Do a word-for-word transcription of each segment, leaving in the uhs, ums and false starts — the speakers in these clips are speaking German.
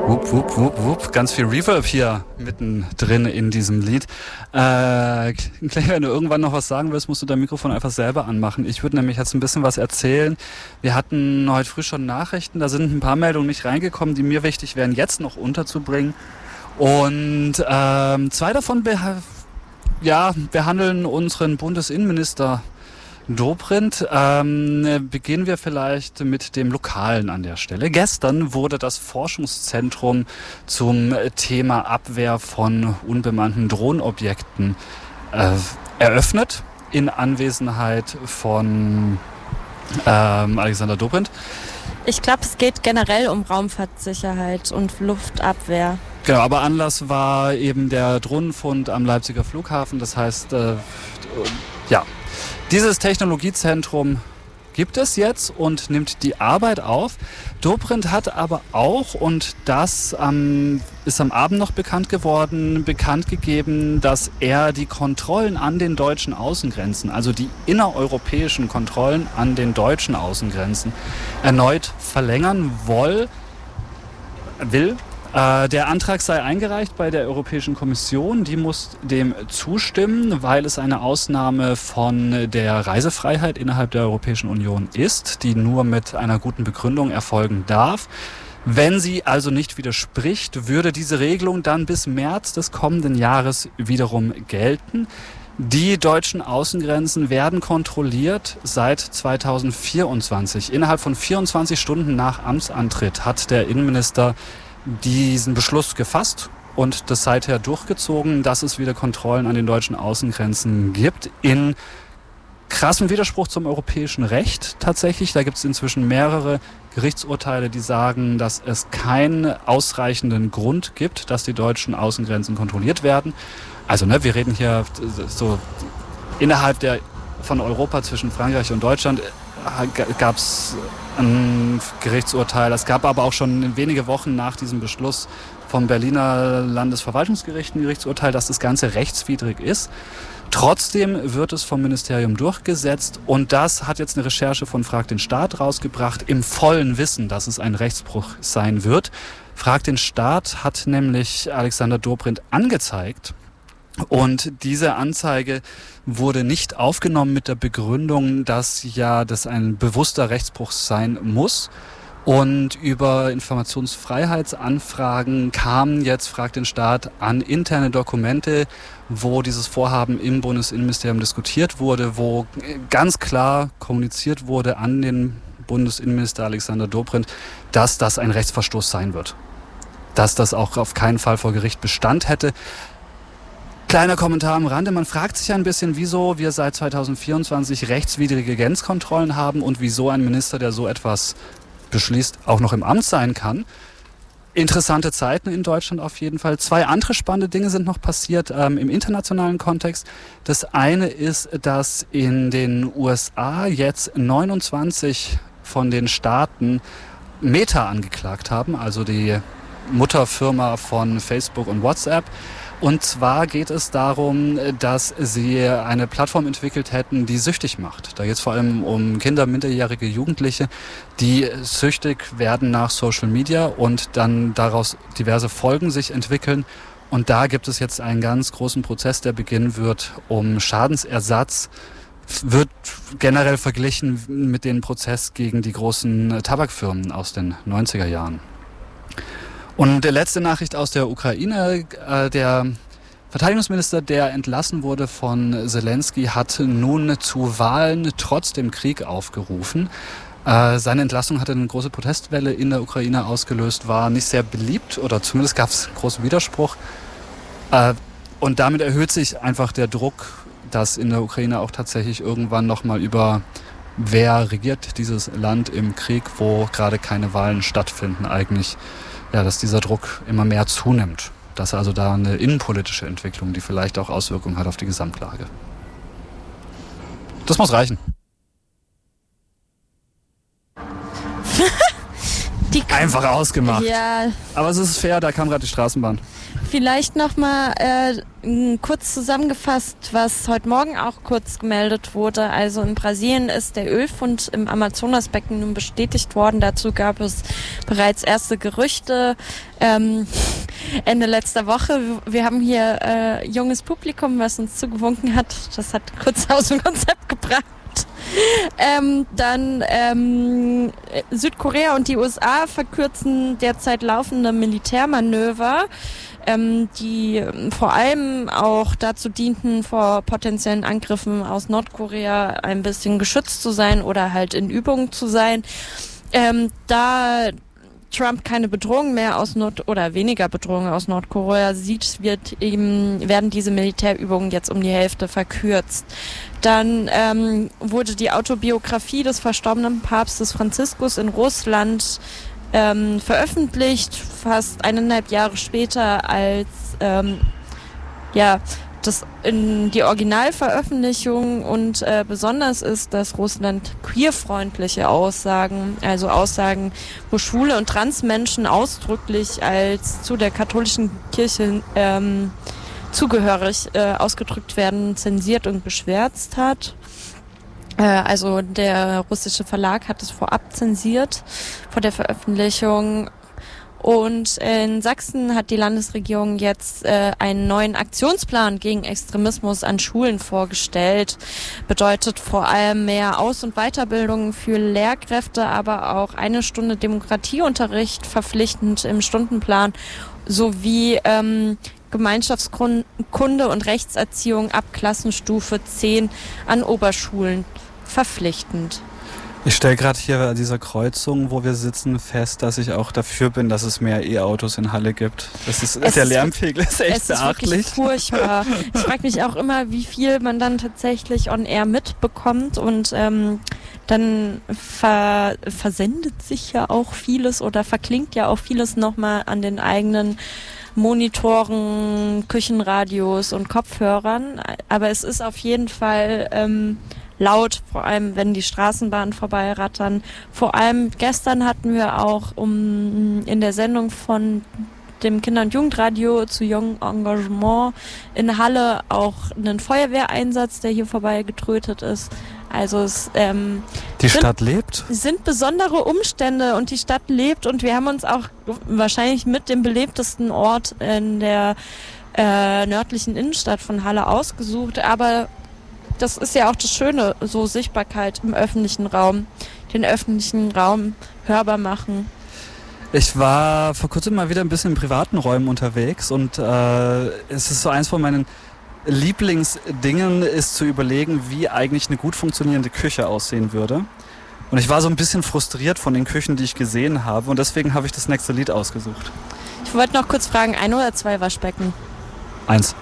Wupp, wupp, wupp, wupp. Ganz viel Reverb hier mittendrin in diesem Lied. Äh, Clay, wenn du irgendwann noch was sagen willst, musst du dein Mikrofon einfach selber anmachen. Ich würde nämlich jetzt ein bisschen was erzählen. Wir hatten heute früh schon Nachrichten, da sind ein paar Meldungen nicht reingekommen, die mir wichtig wären, jetzt noch unterzubringen. Und ähm, zwei davon beha- ja, behandeln unseren Bundesinnenminister Dobrindt. Ähm, beginnen wir vielleicht mit dem Lokalen an der Stelle. Gestern wurde das Forschungszentrum zum Thema Abwehr von unbemannten Drohnenobjekten äh, eröffnet in Anwesenheit von ähm, Alexander Dobrindt. Ich glaube, es geht generell um Raumfahrtsicherheit und Luftabwehr. Genau, aber Anlass war eben der Drohnenfund am Leipziger Flughafen. Das heißt, äh, ja, dieses Technologiezentrum gibt es jetzt und nimmt die Arbeit auf. Dobrindt hat aber auch, und das ähm, ist am Abend noch bekannt geworden, bekannt gegeben, dass er die Kontrollen an den deutschen Außengrenzen, also die innereuropäischen Kontrollen an den deutschen Außengrenzen, erneut verlängern woll, will. Äh, der Antrag sei eingereicht bei der Europäischen Kommission. Die muss dem zustimmen, weil es eine Ausnahme von der Reisefreiheit innerhalb der Europäischen Union ist, die nur mit einer guten Begründung erfolgen darf. Wenn sie also nicht widerspricht, würde diese Regelung dann bis März des kommenden Jahres wiederum gelten. Die deutschen Außengrenzen werden kontrolliert seit zweitausendvierundzwanzig. Innerhalb von vierundzwanzig Stunden nach Amtsantritt hat der Innenminister diesen Beschluss gefasst und das seither durchgezogen, dass es wieder Kontrollen an den deutschen Außengrenzen gibt. In krassem Widerspruch zum europäischen Recht tatsächlich. Da gibt es inzwischen mehrere Gerichtsurteile, die sagen, dass es keinen ausreichenden Grund gibt, dass die deutschen Außengrenzen kontrolliert werden. Also ne, wir reden hier so innerhalb der von Europa zwischen Frankreich und Deutschland gab es ein Gerichtsurteil. Es gab aber auch schon wenige Wochen nach diesem Beschluss vom Berliner Landesverwaltungsgericht ein Gerichtsurteil, dass das Ganze rechtswidrig ist. Trotzdem wird es vom Ministerium durchgesetzt und das hat jetzt eine Recherche von Frag den Staat rausgebracht, im vollen Wissen, dass es ein Rechtsbruch sein wird. Frag den Staat hat nämlich Alexander Dobrindt angezeigt. Und diese Anzeige wurde nicht aufgenommen mit der Begründung, dass ja das ein bewusster Rechtsbruch sein muss. Und über Informationsfreiheitsanfragen kamen jetzt, fragt den Staat, an interne Dokumente, wo dieses Vorhaben im Bundesinnenministerium diskutiert wurde, wo ganz klar kommuniziert wurde an den Bundesinnenminister Alexander Dobrindt, dass das ein Rechtsverstoß sein wird. Dass das auch auf keinen Fall vor Gericht Bestand hätte. Kleiner Kommentar am Rande, man fragt sich ein bisschen, wieso wir seit zweitausendvierundzwanzig rechtswidrige Grenzkontrollen haben und wieso ein Minister, der so etwas beschließt, auch noch im Amt sein kann. Interessante Zeiten in Deutschland auf jeden Fall. Zwei andere spannende Dinge sind noch passiert ähm, im internationalen Kontext. Das eine ist, dass in den U S A jetzt neunundzwanzig von den Staaten Meta angeklagt haben, also die Mutterfirma von Facebook und WhatsApp. Und zwar geht es darum, dass sie eine Plattform entwickelt hätten, die süchtig macht. Da geht es vor allem um Kinder, minderjährige Jugendliche, die süchtig werden nach Social Media und dann daraus diverse Folgen sich entwickeln. Und da gibt es jetzt einen ganz großen Prozess, der beginnen wird um Schadensersatz. Wird generell verglichen mit dem Prozess gegen die großen Tabakfirmen aus den neunziger Jahren. Und die letzte Nachricht aus der Ukraine, äh, der Verteidigungsminister, der entlassen wurde von Zelensky, hat nun zu Wahlen trotz dem Krieg aufgerufen. Äh, seine Entlassung hatte eine große Protestwelle in der Ukraine ausgelöst, war nicht sehr beliebt oder zumindest gab es großen Widerspruch. Äh, und damit erhöht sich einfach der Druck, dass in der Ukraine auch tatsächlich irgendwann nochmal über wer regiert dieses Land im Krieg, wo gerade keine Wahlen stattfinden eigentlich, ja, dass dieser Druck immer mehr zunimmt. Dass also da eine innenpolitische Entwicklung, die vielleicht auch Auswirkungen hat auf die Gesamtlage. Das muss reichen. die Einfach ausgemacht. Ja. Aber es ist fair, da kam gerade die Straßenbahn. Vielleicht nochmal äh, kurz zusammengefasst, was heute Morgen auch kurz gemeldet wurde. Also in Brasilien ist der Ölfund im Amazonasbecken nun bestätigt worden. Dazu gab es bereits erste Gerüchte ähm, Ende letzter Woche. Wir haben hier äh, junges Publikum, was uns zugewunken hat. Das hat kurz aus dem Konzept gebracht. Ähm, dann ähm, Südkorea und die U S A verkürzen derzeit laufende Militärmanöver, ähm, die vor allem auch dazu dienten, vor potenziellen Angriffen aus Nordkorea ein bisschen geschützt zu sein oder halt in Übung zu sein. Ähm, da Trump keine Bedrohung mehr aus Nord- oder weniger Bedrohung aus Nordkorea sieht, wird eben, werden diese Militärübungen jetzt um die Hälfte verkürzt. Dann ähm, wurde die Autobiografie des verstorbenen Papstes Franziskus in Russland ähm, veröffentlicht, fast eineinhalb Jahre später als ähm, ja das in die Originalveröffentlichung, und äh, besonders ist, dass Russland queerfreundliche Aussagen, also Aussagen, wo schwule und Transmenschen ausdrücklich als zu der katholischen Kirche ähm, zugehörig äh, ausgedrückt werden, zensiert und geschwärzt hat. Äh, also der russische Verlag hat es vorab zensiert vor der Veröffentlichung. Und in Sachsen hat die Landesregierung jetzt äh, einen neuen Aktionsplan gegen Extremismus an Schulen vorgestellt. Bedeutet vor allem mehr Aus- und Weiterbildung für Lehrkräfte, aber auch eine Stunde Demokratieunterricht verpflichtend im Stundenplan sowie ähm, Gemeinschaftskunde und Rechtserziehung ab Klassenstufe zehn an Oberschulen verpflichtend. Ich stelle gerade hier an dieser Kreuzung, wo wir sitzen, fest, dass ich auch dafür bin, dass es mehr E-Autos in Halle gibt. Das ist, es der ist, Lärmpegel ist echt es ist beachtlich. Wirklich furchtbar. Ich frage mich auch immer, wie viel man dann tatsächlich on air mitbekommt, und ähm, dann ver versendet sich ja auch vieles oder verklingt ja auch vieles nochmal an den eigenen Monitoren, Küchenradios und Kopfhörern. Aber es ist auf jeden Fall ähm, laut, vor allem wenn die Straßenbahnen vorbeirattern. Vor allem gestern hatten wir auch um in der Sendung von dem Kinder- und Jugendradio zu Jung Engagement in Halle auch einen Feuerwehreinsatz, der hier vorbei getrötet ist. Also es ähm, die sind, Stadt lebt? sind besondere Umstände, und die Stadt lebt, und wir haben uns auch wahrscheinlich mit dem belebtesten Ort in der äh, nördlichen Innenstadt von Halle ausgesucht, aber das ist ja auch das Schöne, so Sichtbarkeit im öffentlichen Raum, den öffentlichen Raum hörbar machen. Ich war vor kurzem mal wieder ein bisschen in privaten Räumen unterwegs, und äh, es ist so eins von meinen Lieblingsdingen, ist zu überlegen, wie eigentlich eine gut funktionierende Küche aussehen würde. Und ich war so ein bisschen frustriert von den Küchen, die ich gesehen habe, und deswegen habe ich das nächste Lied ausgesucht. Ich wollte noch kurz fragen, ein oder zwei Waschbecken? Eins.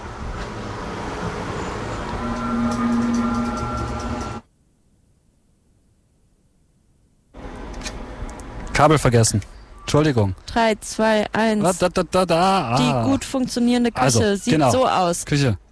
Kabel vergessen. Entschuldigung. Drei, zwei, eins. Da, da, da, da, da. Ah. Die gut funktionierende Küche also, sieht genau. so aus. Küche.